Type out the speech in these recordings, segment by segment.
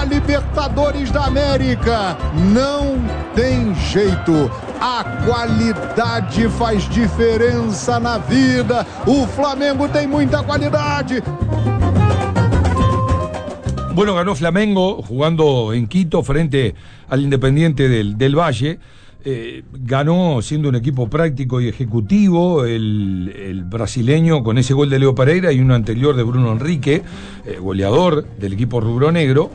a Libertadores da América. Não tem jeito. A qualidade faz diferença na vida. O Flamengo tem muita qualidade. Bueno, ganó Flamengo jugando en Quito frente al Independiente del Valle. Ganó siendo un equipo práctico y ejecutivo, el brasileño con ese gol de Leo Pereira y uno anterior de Bruno Henrique, goleador del equipo rubronegro,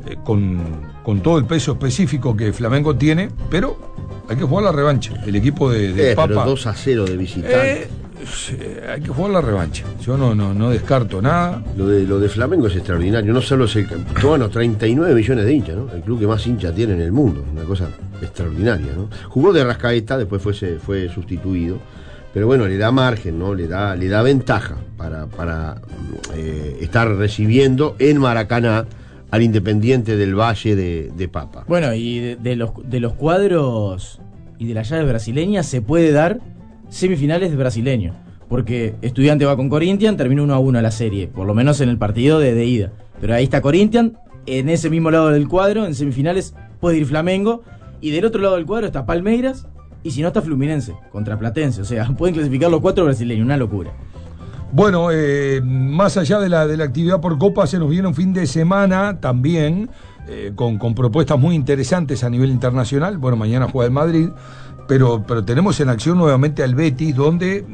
con todo el peso específico que Flamengo tiene, pero hay que jugar la revancha. El equipo de Papa. Pero 2-0 de visitante. Hay que jugar la revancha. Yo no descarto nada. Lo de Flamengo es extraordinario. No solo bueno, 39 millones de hinchas, ¿no? El club que más hinchas tiene en el mundo. Una cosa extraordinaria, ¿no? Jugó de Arrascaeta, después fue sustituido. Pero bueno, le da margen, ¿no? Le da ventaja para estar recibiendo en Maracaná al Independiente del Valle de Papa. Bueno, y de los cuadros y de las llaves brasileñas se puede dar semifinales de brasileño, porque Estudiante va con Corinthians, terminó 1-1 la serie, por lo menos en el partido de ida, pero ahí está Corinthians, en ese mismo lado del cuadro, en semifinales puede ir Flamengo, y del otro lado del cuadro está Palmeiras, y si no está Fluminense, contra Platense, o sea, pueden clasificar los 4 brasileños, una locura. Bueno, más allá de la actividad por Copa, se nos viene un fin de semana también, con propuestas muy interesantes a nivel internacional. Bueno, mañana juega el Madrid, pero tenemos en acción nuevamente al Betis, donde,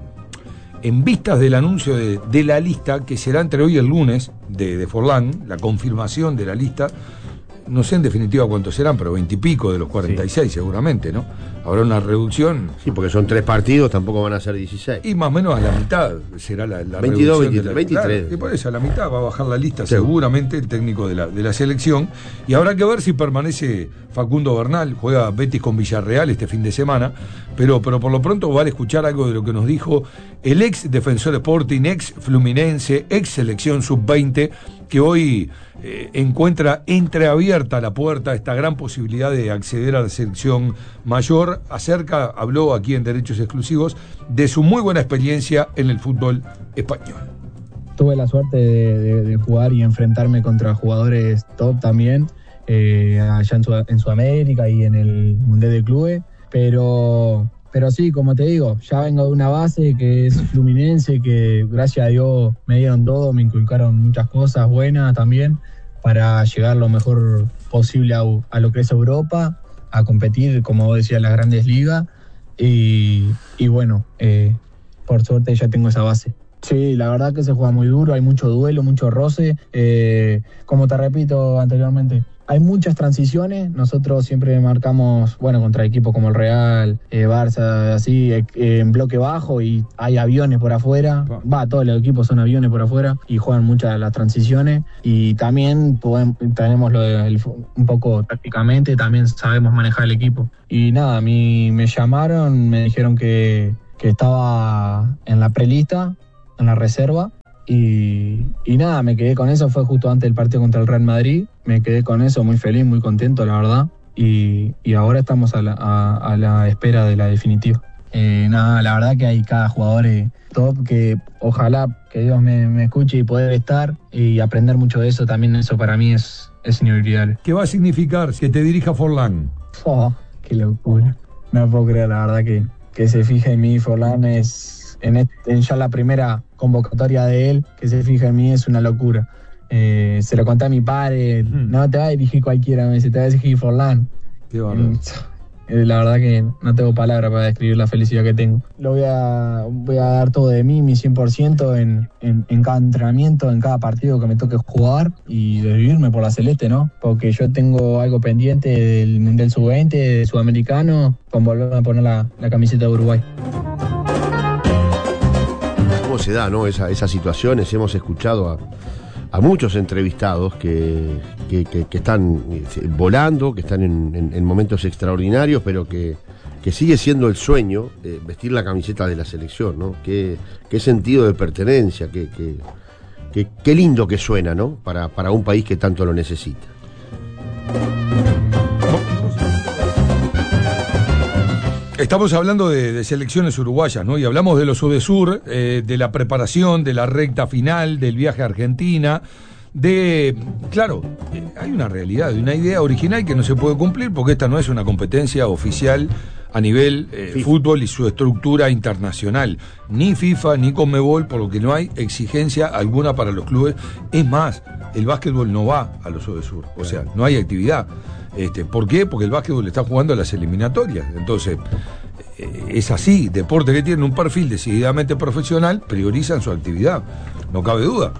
en vistas del anuncio de la lista, que será entre hoy y el lunes, de Forlán, la confirmación de la lista, no sé en definitiva cuántos serán, pero 20 y pico de los 46 sí. Seguramente, ¿no? Habrá una reducción. Sí, porque son 3 partidos, tampoco van a ser 16. Y más o menos a la mitad será la 22, reducción 23, 23. Claro, y por eso a la mitad va a bajar la lista seguramente el técnico de la selección. Y habrá que ver si permanece Facundo Bernal, juega Betis con Villarreal este fin de semana, pero por lo pronto vale escuchar algo de lo que nos dijo el ex Defensor Sporting, ex Fluminense, ex selección sub-20, que hoy encuentra entreabierta la puerta a esta gran posibilidad de acceder a la selección mayor. Habló aquí en Derechos Exclusivos de su muy buena experiencia en el fútbol español. Tuve la suerte de jugar y enfrentarme contra jugadores top también, allá en Sudamérica y en el Mundial de Clubes, pero sí, como te digo, ya vengo de una base que es Fluminense, que gracias a Dios me dieron todo, me inculcaron muchas cosas buenas también para llegar lo mejor posible a lo que es Europa, a competir, como vos decías, en las grandes ligas y bueno, por suerte ya tengo esa base. Sí, la verdad que se juega muy duro, hay mucho duelo, mucho roce, como te repito anteriormente, hay muchas transiciones, nosotros siempre marcamos, bueno, contra equipos como el Real, Barça, así, en bloque bajo y hay aviones por afuera, todos los equipos son aviones por afuera y juegan muchas las transiciones y también tenemos un poco tácticamente, también sabemos manejar el equipo. Y nada, a mí me llamaron, me dijeron que estaba en la prelista, en la reserva. Y nada, me quedé con eso, fue justo antes del partido contra el Real Madrid, me quedé con eso muy feliz, muy contento la verdad, y ahora estamos a la espera de la definitiva. Nada, la verdad que hay cada jugador top, que ojalá que Dios me escuche y poder estar y aprender mucho de eso, también eso para mí es inolvidable. ¿Qué va a significar que te dirija Forlán? Qué locura, no puedo creer la verdad que se fije en mí. Forlán es... En ya la primera convocatoria de él, que se fija en mí, es una locura. Se lo conté a mi padre, no te va a dirigir cualquiera, me dice, te va a dirigir Forlán. Qué bárbaro. La verdad que no tengo palabras para describir la felicidad que tengo. Voy a dar todo de mí, mi 100% en cada entrenamiento, en cada partido que me toque jugar y de vivirme por la celeste, ¿no? Porque yo tengo algo pendiente del Mundial Sub-20, de Sudamericano, con volver a poner la camiseta de Uruguay. ¿Cómo se da, no? Esas situaciones? Hemos escuchado a muchos entrevistados que están volando, que están en momentos extraordinarios, pero que sigue siendo el sueño vestir la camiseta de la selección, ¿no? Qué sentido de pertenencia, qué lindo que suena, ¿no? Para un país que tanto lo necesita. Estamos hablando de selecciones uruguayas, ¿no? Y hablamos de los UDESUR, de la preparación, de la recta final, del viaje a Argentina, Claro, hay una realidad, una idea original que no se puede cumplir porque esta no es una competencia oficial a nivel fútbol y su estructura internacional, ni FIFA ni Conmebol, por lo que no hay exigencia alguna para los clubes. Es más, el básquetbol no va a los ODESUR, o sea, no hay actividad. ¿Por qué? Porque el básquetbol está jugando a las eliminatorias. Entonces, es así, deportes que tienen un perfil decididamente profesional priorizan su actividad. No cabe duda,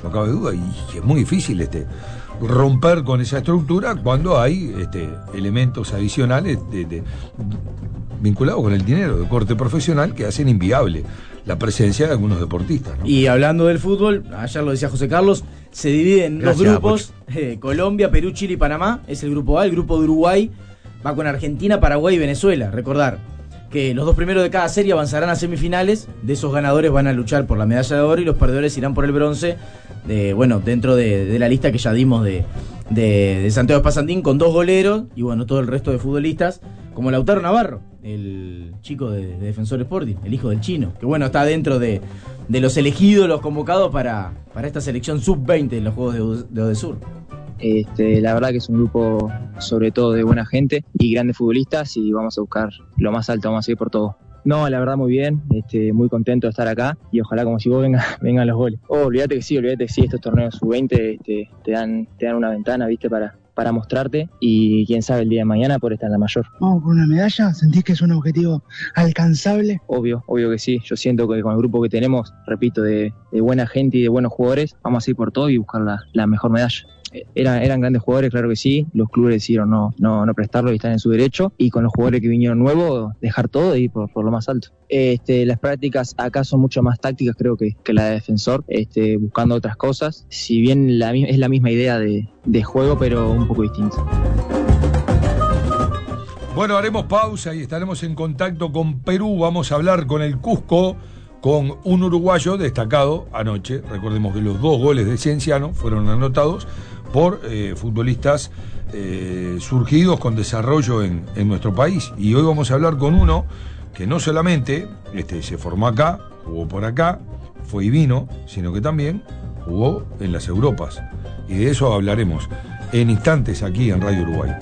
y es muy difícil romper con esa estructura cuando hay elementos adicionales vinculados con el dinero de corte profesional que hacen inviable la presencia de algunos deportistas, ¿no? Y hablando del fútbol, ayer lo decía José Carlos, se divide en dos grupos, Colombia, Perú, Chile y Panamá, es el grupo A. El grupo de Uruguay va con Argentina, Paraguay y Venezuela. Recordar que los dos primeros de cada serie avanzarán a semifinales, de esos ganadores van a luchar por la medalla de oro y los perdedores irán por el bronce, dentro de la lista que ya dimos de Santiago Espasandín, con 2 goleros y todo el resto de futbolistas, como Lautaro Navarro, el chico de Defensor Sporting, el hijo del chino, que está dentro de los elegidos, los convocados para esta selección sub-20 de los Juegos de ODESUR. La verdad que es un grupo sobre todo de buena gente y grandes futbolistas, y vamos a buscar lo más alto, vamos a ir por todo. No, la verdad muy bien, muy contento de estar acá y ojalá, como si vos vengan los goles. Olvídate que sí, estos torneos sub-20 te dan una ventana, ¿viste? Para mostrarte, y quién sabe el día de mañana por estar en la mayor. ¿Vamos por una medalla? ¿Sentís que es un objetivo alcanzable? Obvio que sí. Yo siento que con el grupo que tenemos, repito, de buena gente y de buenos jugadores, vamos a ir por todo y buscar la mejor medalla. Eran grandes jugadores, claro que sí. Los clubes decidieron no prestarlo y están en su derecho. Y con los jugadores que vinieron nuevos, dejar todo y ir por lo más alto. Las prácticas acá son mucho más tácticas, creo que la de Defensor, buscando otras cosas. Si bien es la misma idea de juego, pero un poco distinta. Bueno, haremos pausa y estaremos en contacto con Perú. Vamos a hablar con el Cusco, con un uruguayo destacado anoche. Recordemos que los 2 goles de Cienciano fueron anotados por futbolistas surgidos con desarrollo en nuestro país. Y hoy vamos a hablar con uno que no solamente se formó acá, jugó por acá, fue y vino, sino que también jugó en las Europas. Y de eso hablaremos en instantes aquí en Radio Uruguay.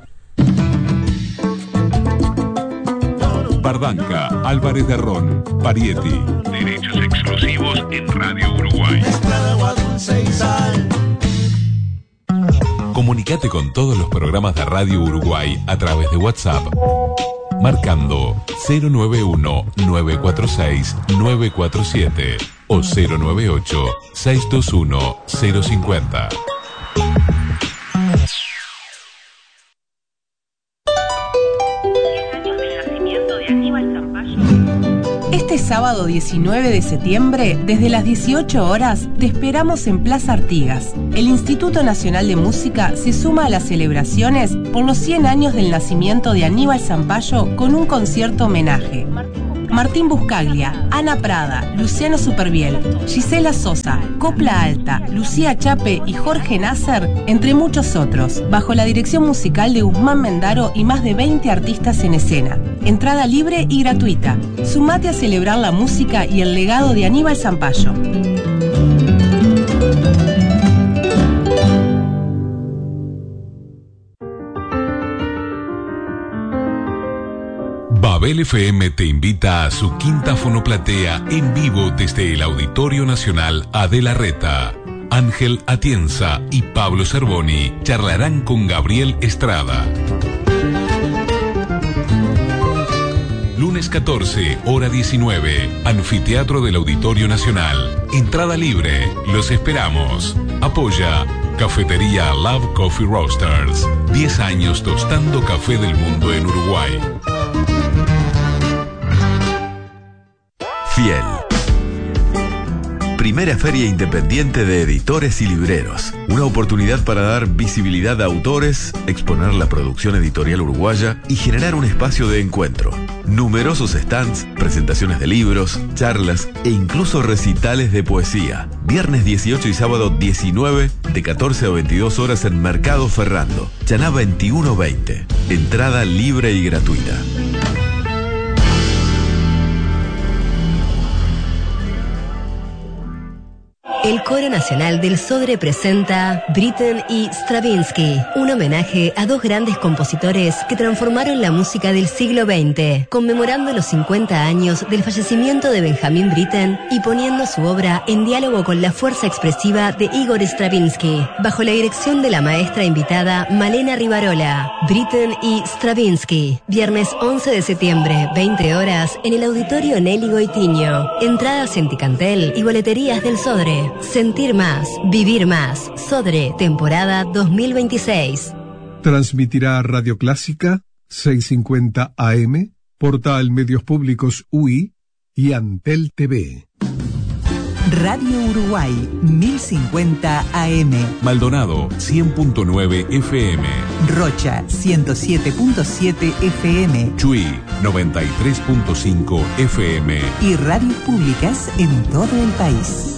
Bardanca, Álvarez de Ron, Parietti. Derechos exclusivos en Radio Uruguay. Comunicate con todos los programas de Radio Uruguay a través de WhatsApp, marcando 091-946-947 o 098-621-050. Este sábado 19 de septiembre, desde las 18 horas, te esperamos en Plaza Artigas. El Instituto Nacional de Música se suma a las celebraciones por los 100 años del nacimiento de Aníbal Zampayo con un concierto homenaje. Martín Buscaglia, Ana Prada, Luciano Superviel, Gisela Sosa, Copla Alta, Lucía Chape y Jorge Nasser, entre muchos otros, bajo la dirección musical de Guzmán Mendaro y más de 20 artistas en escena. Entrada libre y gratuita. Sumate a celebrar la música y el legado de Aníbal Zampayo. Babel FM te invita a su quinta fonoplatea en vivo desde el Auditorio Nacional Adela Reta. Ángel Atienza y Pablo Cervoni charlarán con Gabriel Estrada. Lunes 14, hora 19, Anfiteatro del Auditorio Nacional. Entrada libre, los esperamos. Apoya Cafetería Love Coffee Roasters. 10 años tostando café del mundo en Uruguay. Fiel. Primera feria independiente de editores y libreros. Una oportunidad para dar visibilidad a autores, exponer la producción editorial uruguaya y generar un espacio de encuentro. Numerosos stands, presentaciones de libros, charlas e incluso recitales de poesía. Viernes 18 y sábado 19, de 14 a 22 horas en Mercado Ferrando, Chaná 2120. Entrada libre y gratuita. El Coro Nacional del Sodre presenta Britten y Stravinsky, un homenaje a dos grandes compositores que transformaron la música del siglo XX, conmemorando los 50 años del fallecimiento de Benjamin Britten y poniendo su obra en diálogo con la fuerza expresiva de Igor Stravinsky, bajo la dirección de la maestra invitada Malena Rivarola. Britten y Stravinsky, viernes 11 de septiembre, 20 horas, en el Auditorio Nelly Goitiño. Entradas en Ticantel y boleterías del Sodre. Sentir más, vivir más. Sodre, temporada 2026. Transmitirá Radio Clásica 650 AM, Portal Medios Públicos UI y Antel TV. Radio Uruguay 1050 AM. Maldonado 100.9 FM. Rocha 107.7 FM. Chuy 93.5 FM. Y radios públicas en todo el país.